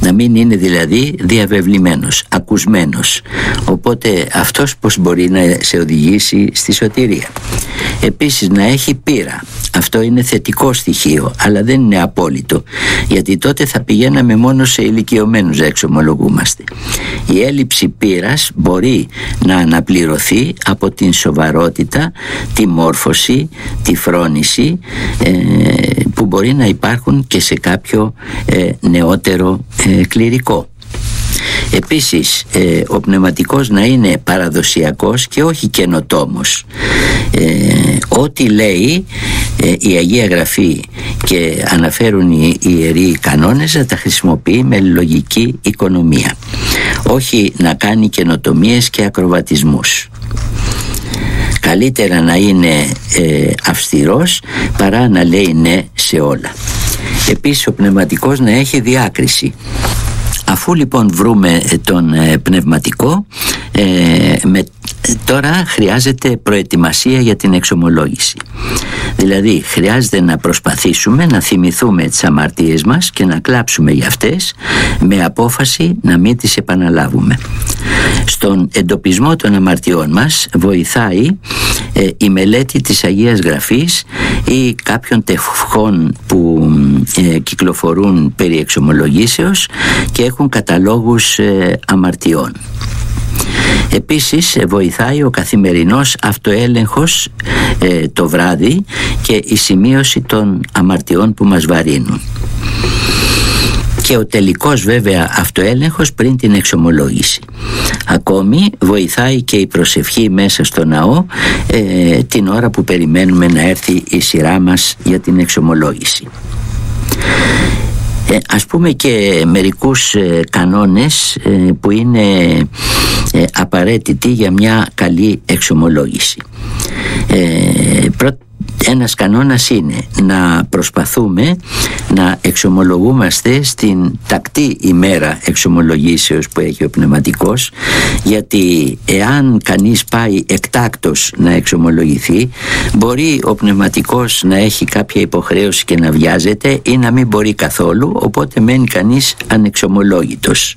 να μην είναι δηλαδή διαβεβλημένος, ακουσμένος. Οπότε αυτός πώς μπορεί να σε οδηγήσει στη σωτηρία? Επίσης, να έχει πείρα. Αυτό είναι θετικό στοιχείο, αλλά δεν είναι απόλυτο, γιατί τότε θα πηγαίναμε μόνο σε ηλικιωμένους να εξομολογούμαστε. Η έλλειψη πείρας μπορεί να αναπληρωθεί από την σοβαρότητα, τη μόρφωση, τη φρόνηση που μπορεί να υπάρχουν και σε κάποιο νεότερο κληρικό. Επίσης, ο πνευματικός να είναι παραδοσιακός και όχι καινοτόμος. Ό,τι λέει η Αγία Γραφή και αναφέρουν οι ιεροί κανόνες να τα χρησιμοποιεί με λογική οικονομία, όχι να κάνει καινοτομίες και ακροβατισμούς. Καλύτερα να είναι αυστηρός παρά να λέει ναι σε όλα. Επίσης, ο πνευματικός να έχει διάκριση. Αφού λοιπόν βρούμε τον πνευματικό, τώρα χρειάζεται προετοιμασία για την εξομολόγηση. Δηλαδή χρειάζεται να προσπαθήσουμε να θυμηθούμε τις αμαρτίες μας και να κλάψουμε για αυτές με απόφαση να μην τις επαναλάβουμε. Στον εντοπισμό των αμαρτιών μας βοηθάει η μελέτη της Αγίας Γραφής ή κάποιων τευχών που κυκλοφορούν περί εξομολογήσεως και έχουν καταλόγους αμαρτιών. Επίσης βοηθάει ο καθημερινός αυτοέλεγχος το βράδυ και η σημείωση των αμαρτιών που μας βαρύνουν. Και ο τελικός βέβαια αυτοέλεγχος πριν την εξομολόγηση. Ακόμη βοηθάει και η προσευχή μέσα στο ναό την ώρα που περιμένουμε να έρθει η σειρά μας για την εξομολόγηση. Ας πούμε και μερικούς κανόνες που είναι απαραίτητοι για μια καλή εξομολόγηση. Ένας κανόνας είναι να προσπαθούμε να εξομολογούμαστε στην τακτή ημέρα εξομολογήσεως που έχει ο πνευματικός, γιατί εάν κανείς πάει εκτάκτος να εξομολογηθεί, μπορεί ο πνευματικός να έχει κάποια υποχρέωση και να βιάζεται ή να μην μπορεί καθόλου, οπότε μένει κανείς ανεξομολόγητος.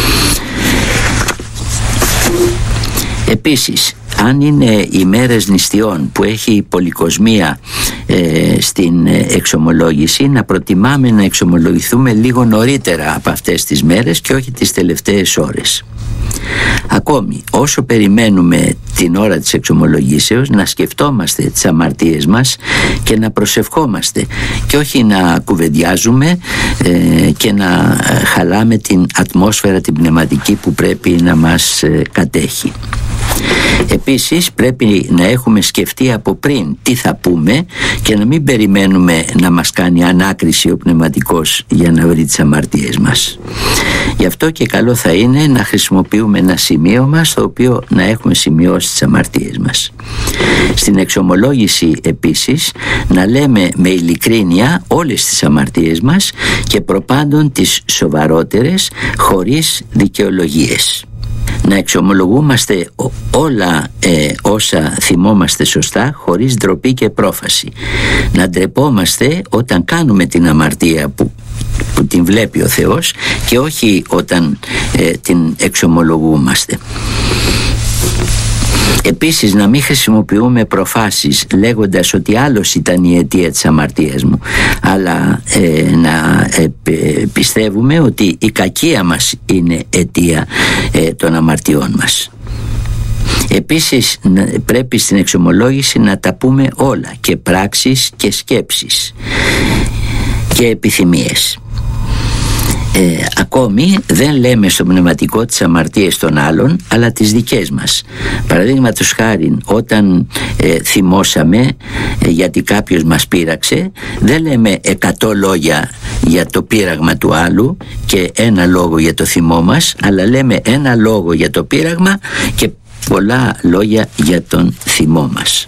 Επίσης, αν είναι ημέρες νηστιών που έχει πολυκοσμία στην εξομολόγηση, να προτιμάμε να εξομολογηθούμε λίγο νωρίτερα από αυτές τις μέρες και όχι τις τελευταίες ώρες. Ακόμη, όσο περιμένουμε την ώρα της εξομολογήσεως, να σκεφτόμαστε τις αμαρτίες μας και να προσευχόμαστε και όχι να κουβεντιάζουμε και να χαλάμε την ατμόσφαιρα την πνευματική που πρέπει να μας κατέχει. Επίσης πρέπει να έχουμε σκεφτεί από πριν τι θα πούμε και να μην περιμένουμε να μας κάνει ανάκριση ο πνευματικός για να βρει τις αμαρτίες μας. Γι' αυτό και καλό θα είναι να χρησιμοποιούμε ένα σημείωμα στο οποίο να έχουμε σημειώσει τις αμαρτίες μας. Στην εξομολόγηση επίσης να λέμε με ειλικρίνεια όλες τις αμαρτίες μας και προπάντων τις σοβαρότερες, χωρίς δικαιολογίες. Να εξομολογούμαστε όλα όσα θυμόμαστε σωστά, χωρίς ντροπή και πρόφαση. Να ντρεπόμαστε όταν κάνουμε την αμαρτία που την βλέπει ο Θεός και όχι όταν την εξομολογούμαστε. Επίσης να μην χρησιμοποιούμε προφάσεις λέγοντας ότι άλλος ήταν η αιτία της αμαρτίας μου, αλλά να πιστεύουμε ότι η κακία μας είναι αιτία των αμαρτιών μας. Επίσης πρέπει στην εξομολόγηση να τα πούμε όλα, και πράξεις και σκέψεις και επιθυμίες. Ακόμη δεν λέμε στο πνευματικό τις αμαρτίες των άλλων, αλλά τις δικές μας. Παραδείγματος χάριν, όταν θυμώσαμε γιατί κάποιος μας πείραξε, δεν λέμε 100 λόγια για το πείραγμα του άλλου και ένα λόγο για το θυμό μας, αλλά λέμε ένα λόγο για το πείραγμα και πολλά λόγια για τον θυμό μας.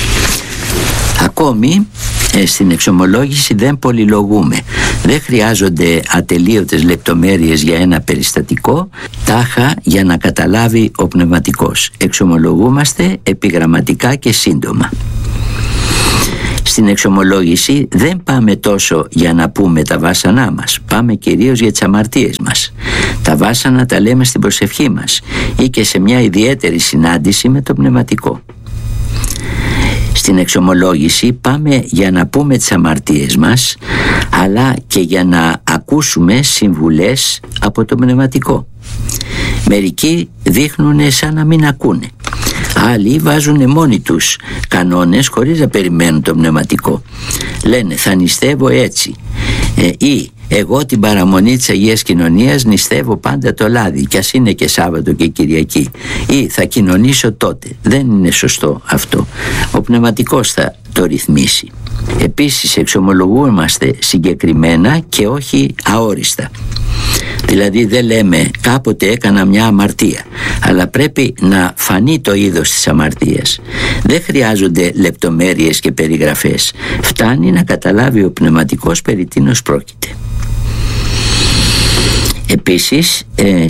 Ακόμη στην εξομολόγηση δεν πολυλογούμε. Δεν χρειάζονται ατελείωτες λεπτομέρειες για ένα περιστατικό, τάχα για να καταλάβει ο πνευματικός. Εξομολογούμαστε επιγραμματικά και σύντομα. Στην εξομολόγηση δεν πάμε τόσο για να πούμε τα βάσανά μας, πάμε κυρίως για τις αμαρτίες μας. Τα βάσανα τα λέμε στην προσευχή μας ή και σε μια ιδιαίτερη συνάντηση με το πνευματικό. Στην εξομολόγηση πάμε για να πούμε τις αμαρτίες μας, αλλά και για να ακούσουμε συμβουλές από το πνευματικό. Μερικοί δείχνουν σαν να μην ακούνε. Άλλοι βάζουν μόνοι τους κανόνες χωρίς να περιμένουν το πνευματικό. Λένε θα νηστεύω έτσι, ή εγώ την παραμονή της Αγίας Κοινωνίας νηστεύω πάντα το λάδι κι ας είναι και Σάββατο και Κυριακή, ή θα κοινωνήσω τότε. Δεν είναι σωστό αυτό. Ο πνευματικός θα το ρυθμίσει. Επίσης εξομολογούμαστε συγκεκριμένα και όχι αόριστα. Δηλαδή δεν λέμε κάποτε έκανα μια αμαρτία, αλλά πρέπει να φανεί το είδος της αμαρτίας. Δεν χρειάζονται λεπτομέρειες και περιγραφές. Φτάνει να καταλάβει ο πνευματικός περί τίνος πρόκειται. Επίσης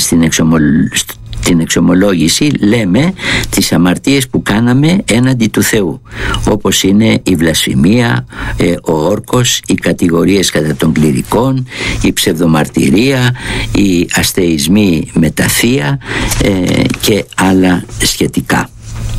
στην εξομολόγηση λέμε τις αμαρτίες που κάναμε έναντι του Θεού, όπως είναι η βλασφημία, ο όρκος, οι κατηγορίες κατά των κληρικών, η ψευδομαρτυρία, οι αστεισμοί με τα θεία και άλλα σχετικά.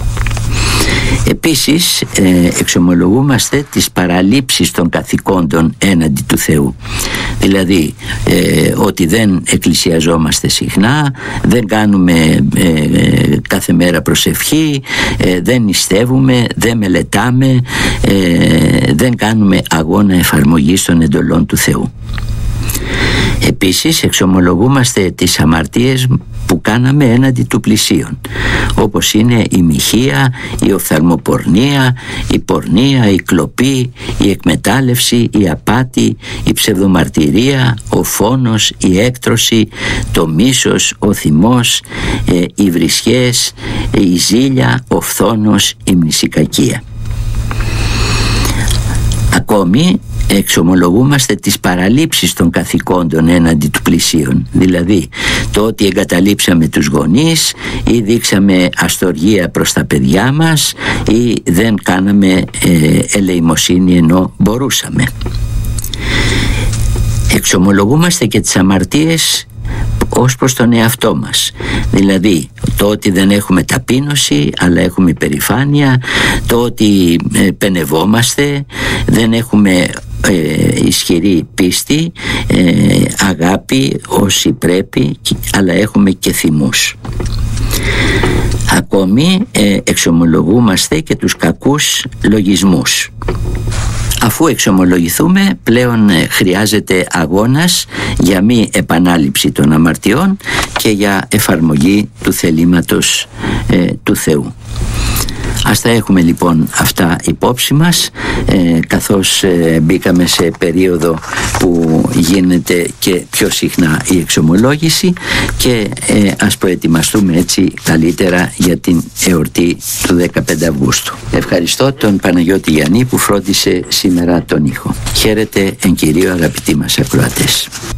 Επίσης εξομολογούμαστε τις παραλήψεις των καθηκόντων έναντι του Θεού. Δηλαδή ότι δεν εκκλησιαζόμαστε συχνά, δεν κάνουμε κάθε μέρα προσευχή, δεν νηστεύουμε, δεν μελετάμε, δεν κάνουμε αγώνα εφαρμογής των εντολών του Θεού. Επίσης εξομολογούμαστε τις αμαρτίες που κάναμε έναντι του πλησίον, όπως είναι η μοιχεία, η οφθαλμοπορνεία, η πορνεία, η κλοπή, η εκμετάλλευση, η απάτη, η ψευδομαρτυρία, ο φόνος, η έκτρωση, το μίσος, ο θυμός, οι βρισχές, η ζήλια, ο φθόνος, η μνησικακία. Ακόμη εξομολογούμαστε τις παραλήψεις των καθηκόντων έναντι του πλησίον, δηλαδή το ότι εγκαταλείψαμε τους γονείς ή δείξαμε αστοργία προς τα παιδιά μας ή δεν κάναμε ελεημοσύνη ενώ μπορούσαμε. Εξομολογούμαστε και τις αμαρτίες ως προς τον εαυτό μας, δηλαδή το ότι δεν έχουμε ταπείνωση αλλά έχουμε υπερηφάνεια, το ότι πενευόμαστε, δεν έχουμε ισχυρή πίστη, αγάπη όσοι πρέπει, αλλά έχουμε και θυμούς. Ακόμη εξομολογούμαστε και τους κακούς λογισμούς. Αφού εξομολογηθούμε, πλέον χρειάζεται αγώνας για μη επανάληψη των αμαρτιών και για εφαρμογή του θελήματος του Θεού. Ας τα έχουμε λοιπόν αυτά υπόψη μας, καθώς μπήκαμε σε περίοδο που γίνεται και πιο συχνά η εξομολόγηση, και ας προετοιμαστούμε έτσι καλύτερα για την εορτή του 15 Αυγούστου. Ευχαριστώ τον Παναγιώτη Γιαννή που φρόντισε σήμερα τον ήχο. Χαίρετε εν κυρίω αγαπητοί μας ακροατές.